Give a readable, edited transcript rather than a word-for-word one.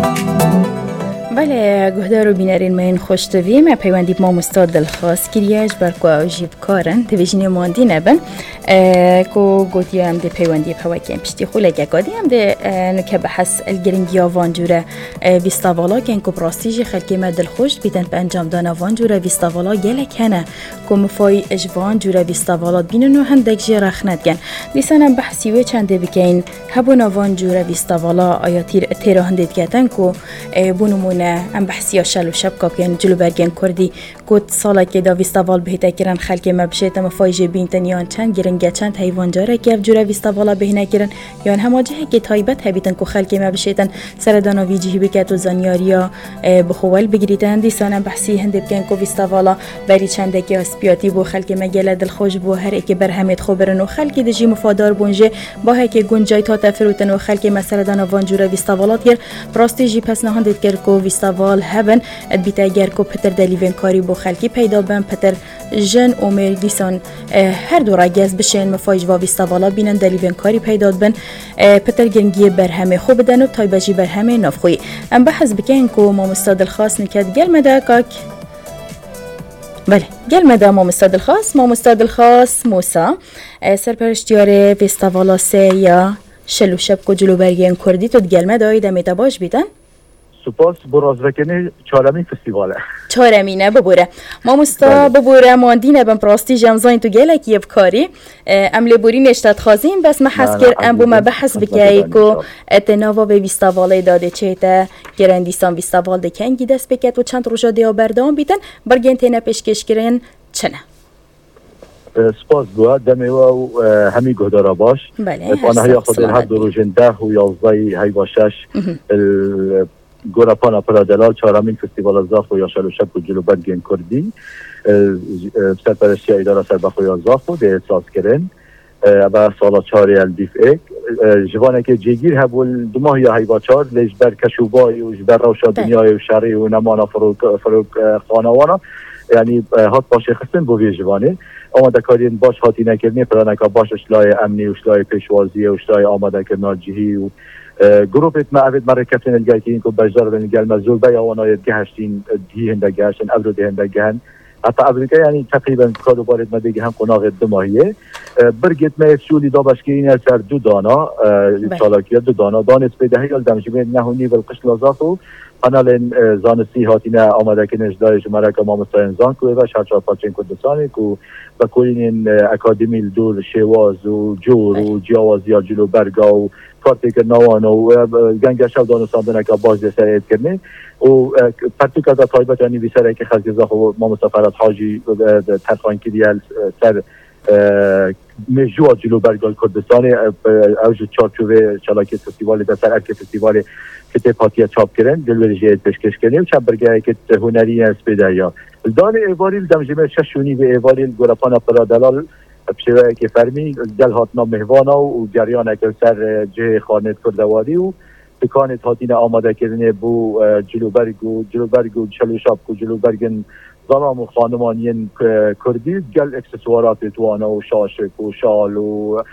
بله گهدار و بینرین من خوشتوی من پیوندی ما مستاد دلخواست کریش برکو او جیب کارن دویجنی ماندی نبن کو گوتی هم ده پیوندی پواکیم پشتی خوله گادی هم ده نکه بحث الگرینگی وانجوره ویستاوالا کن کو پراستیجی خلکی ما دلخوش بیدن به انجام دانا وانجوره ویستاوالا گله کنه کو مفای اجوان جوره ویستاوالا بینن و هندک جی رخنت گن دیسانم بحثی و چنده بکین هبونا وانجوره ویستاوالا آیا تیرا هندید گتن کو بونمونه ام بحثی شل و شب کاپیان جلو برگن کردی کد سالا که دا ویستاوال بهتا کرن خلک مبشت ام فایج بینتن یان چند گرنگ چند حیوان جاره که جوره ویستاوالا بهنه کرن یان هماجه که تایبت هبیتن کو خلک مبشتن سردانا ویجی بکت و زنیاریا بخوال بگیریتن دیسان بحثی هند بکن کو ویستاوالا بری چنده که اسپیاتی بو خلک مگل دل خوش بو هر اکی برهمت خبرن و خلک دجی مفادار بونجه با هک گنجای تا تفروتن و خلک مسردانا وان جوره ویستاوالات گر پراستیجی پس نه هند کر کو ویستاوال هبن ادبیت اگر کو پتر دلیون کاری بو خلکی پیدا بن پتر جن عمر دیسان هر دو راگز بشن مفایج و ویستاوالا بینن دلیون کاری پیدا بن پتر گنگی برهمه خوب بدن و تایبجی برهمه نافخوی ام بحث بکن کو ما مستاد الخاص نکد گل مدا کاک بله گل مدا ما مستاد الخاص موسی سرپرشتیار ویستاوالا سه یا شلو شب کو جلو برگن کردی تو گل مدا ایدم باش بیدن سپاس براز وکنه چهارمین فستیواله چهارمینه ببوره ما مستا ببوره ماندینه بم پراستی جمزاین تو گله کی بکاری عمل بوری نشتت خازیم بس ما حسکر ام بو ما بحث بکی کو اتناوا به ویستاواله داده چیته گرندیسان ویستاوال ده کنگی دست بکت و چند روزا دیا بردام بیتن برگن تنه پیشکش کرن چنه سپاس بوا دمه و همی گهدارا باش بله آنها خود هر دو روزن 10 و 11 هی و 6 گوراپانا پرادلال چهارمین فستیوال زاف و یاشل و شب و جلو برگن کردی سرپرستی اداره سربخوی زاف و ده احساس کرن و سالا چهاری الدیف ایک جوانه که جیگیر هبول دو ماه یا هیوا چهار لیش بر کشوبای و جبر روشا دنیای و شری و نمانا فروک خانوانا یعنی هات باشه خستن بوی جوانه آماده کارین باش هاتی نکرنی پرانکا باش اشلای امنی و اشلای پیشوازی و اشلای آماده کرنا جهی و گروپت ما عبد مرکزین الجای که اینکو بجار بین الجال مزول بیا وانای گهشتین دی هنده گهشتن ابرو دی هنده گهن حتی امریکا یعنی تقریبا کارو بارد ما دیگه هم قناغ دو ماهیه برگت ما شولی دابش که این سر دو دانا چالاکیه دو دانا دانست پیده هیال دمشی بین نهونی و القش لازاتو قنال زانستی هاتینه آماده که نجدای جمعه که ما مستاین زان کوه و شهر پاچین کردستانی که با کلین اکادمی دور شواز و جور و جیاوازی ها جلو برگا و کارتی که نوان و گنگ شب دانستان دنه که باز دسته اید کرنه و پرتوکه دا طایبت یعنی بیسره که خزگزاخ و ما مستفرات حاجی ترخان که دیل سر مجوع جلو برگال کردستانی اوج چارچوه چلاکی فستیوالی در سر ارک فستیوالی که تپاتیه چاپ کرن دلوری جهید پیشکش کنه و چند برگه که هنری اسپیده یا دان ایواریل دمجمه ششونی به ایواریل گوراپانا پرادلال بشوه که فرمی دل هاتنا مهوانا و جریانه که سر جه خانت کردواری و تکانت هاتین آماده کرنه بو جلوبرگو چلوشاب و جلوبرگن زنام و خانمانین کردی گل اکسسوارات توانا و شاشک و شال و